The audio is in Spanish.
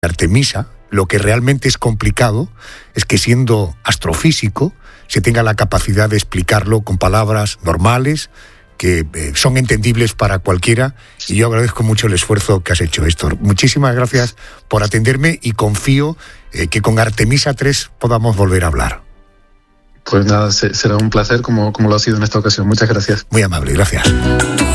Artemisa, lo que realmente es complicado es que, siendo astrofísico, se tenga la capacidad de explicarlo con palabras normales que son entendibles para cualquiera, y yo agradezco mucho el esfuerzo que has hecho, Héctor. Muchísimas gracias por atenderme y confío que con Artemisa 3 podamos volver a hablar. Pues nada, será un placer como lo ha sido en esta ocasión. Muchas gracias. Muy amable, gracias.